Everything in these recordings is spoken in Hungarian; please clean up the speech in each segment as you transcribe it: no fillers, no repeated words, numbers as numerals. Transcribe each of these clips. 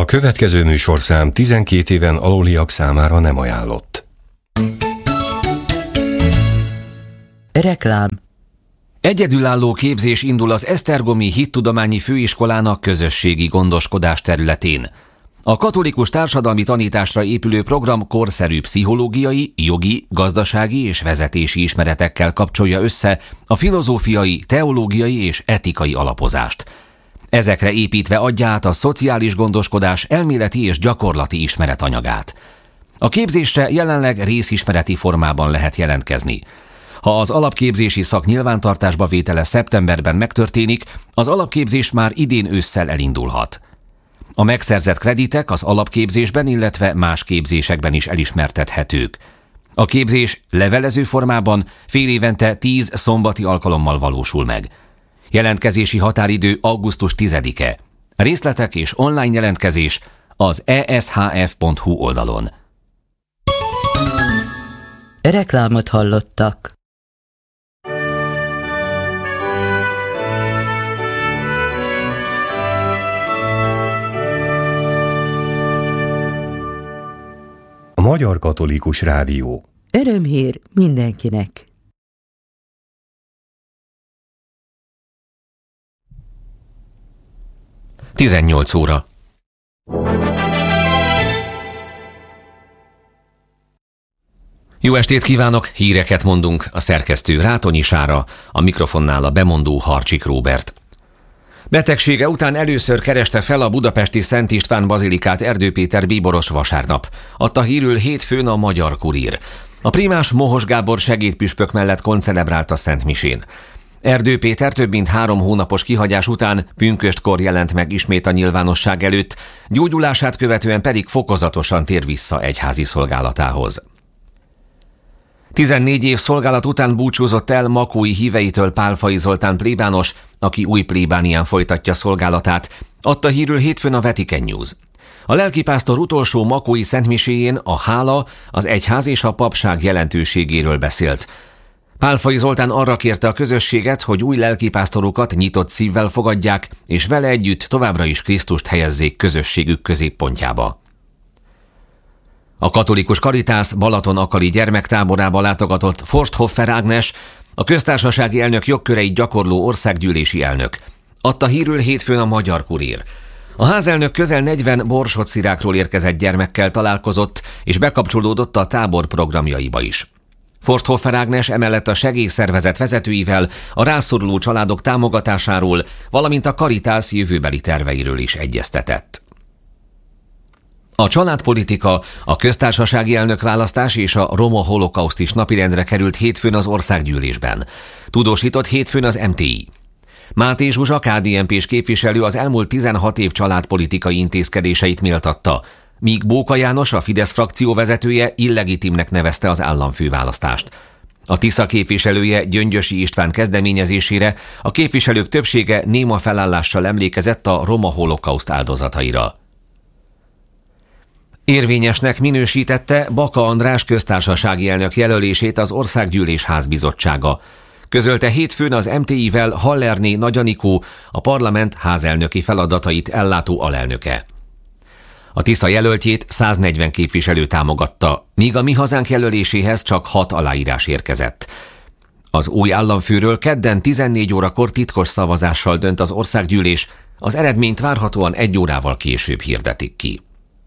következő műsorszám 12 éven aluliak számára nem ajánlott. Reklám. Egyedülálló képzés indul az Esztergomi Hittudományi Főiskolának közösségi gondoskodás területén. A katolikus társadalmi tanításra épülő program korszerű pszichológiai, jogi, gazdasági és vezetési ismeretekkel kapcsolja össze a filozófiai, teológiai és etikai alapozást. Ezekre építve adja át a szociális gondoskodás elméleti és gyakorlati ismeretanyagát. A képzésre jelenleg részismereti formában lehet jelentkezni. Ha az alapképzési szak nyilvántartásba vétele szeptemberben megtörténik, az alapképzés már idén ősszel elindulhat. A megszerzett kreditek az alapképzésben, illetve más képzésekben is elismertethetők. A képzés levelező formában fél évente 10 szombati alkalommal valósul meg. Jelentkezési határidő augusztus 10-e. Részletek és online jelentkezés az eshf.hu oldalon. Reklámot hallottak. A Magyar Katolikus Rádió. Örömhír mindenkinek. – 18 óra. Jó estét kívánok, híreket mondunk, a szerkesztő Rátonyi Sára, a mikrofonnál a bemondó Harcsik Róbert. Betegsége után először kereste fel a budapesti Szent István bazilikát Erdő Péter bíboros vasárnap. Adta hírül hétfőn a Magyar Kurír. A primás Mohos Gábor segédpüspök mellett koncelebrálta szentmisén. Erdő Péter több mint 3 hónapos kihagyás után pünköstkor jelent meg ismét a nyilvánosság előtt, gyógyulását követően pedig fokozatosan tér vissza egyházi szolgálatához. 14 év szolgálat után búcsúzott el makói híveitől Pálfai Zoltán plébános, aki új plébánián folytatja szolgálatát, adta hírül hétfőn a Vatican News. A lelkipásztor utolsó makói szentmiséjén a hála, az egyház és a papság jelentőségéről beszélt. Pálfai Zoltán arra kérte a közösséget, hogy új lelkipásztorukat nyitott szívvel fogadják, és vele együtt továbbra is Krisztust helyezzék közösségük középpontjába. A katolikus Caritas Balaton-Akali gyermektáborába látogatott Forsthoffer Ágnes, a köztársasági elnök jogköreit gyakorló országgyűlési elnök. Adta hírül hétfőn a Magyar Kurír. A házelnök közel 40 borsod-szirákról érkezett gyermekkel találkozott, és bekapcsolódott a tábor programjaiba is. Forsthoffer Ágnes emellett a segélyszervezet vezetőivel a rászoruló családok támogatásáról, valamint a Caritas jövőbeli terveiről is egyeztetett. A családpolitika, a köztársasági elnökválasztás és a roma holokauszt is napirendre került hétfőn az országgyűlésben. Tudósított hétfőn az MTI. Máté Zsuzsa, KDNP-s képviselő az elmúlt 16 év családpolitikai intézkedéseit méltatta, míg Bóka János, a Fidesz frakció vezetője illegitimnek nevezte az államfőválasztást. A Tisza képviselője Gyöngyösi István kezdeményezésére a képviselők többsége néma felállással emlékezett a roma holokauszt áldozataira. Érvényesnek minősítette Baka András köztársasági elnök jelölését az Országgyűlés házbizottsága. Közölte hétfőn az MTI-vel Hallerné Nagy Anikó, a parlament házelnöki feladatait ellátó alelnöke. A Tisza jelöltjét 140 képviselő támogatta, míg a Mi Hazánk jelöléséhez csak 6 aláírás érkezett. Az új államfőről kedden 14 órakor titkos szavazással dönt az országgyűlés, az eredményt várhatóan 1 órával később hirdetik ki.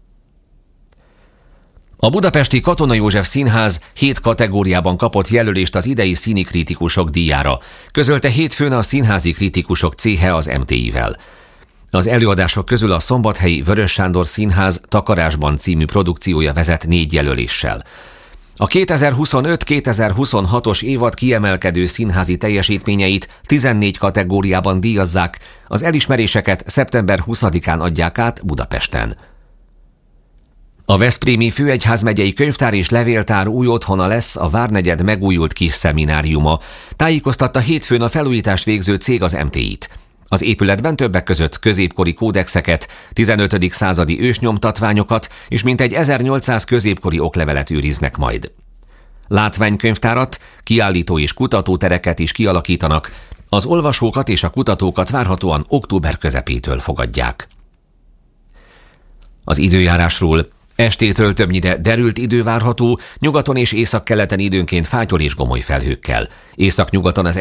A budapesti Katona József Színház 7 kategóriában kapott jelölést az idei színi kritikusok díjára, közölte hétfőn a Színházi Kritikusok Céhe az MTI-vel. Az előadások közül a szombathelyi Vörös Sándor Színház Takarásban című produkciója vezet 4 jelöléssel. A 2025-2026-os évad kiemelkedő színházi teljesítményeit 14 kategóriában díjazzák, az elismeréseket szeptember 20-án adják át Budapesten. A veszprémi főegyházmegyei könyvtár és levéltár új otthona lesz a Várnegyed megújult kis szemináriuma, tájékoztatta hétfőn a felújítást végző cég az MTI-t. Az épületben többek között középkori kódexeket, 15. századi ősnyomtatványokat és mintegy 1800 középkori oklevelet őriznek majd. Látványkönyvtárat, kiállító és kutatótereket is kialakítanak, az olvasókat és a kutatókat várhatóan október közepétől fogadják. Az időjárásról: estétől többnyire derült idő várható, nyugaton és északkeleten időnként fátyol és gomoly felhőkkel. Északnyugaton az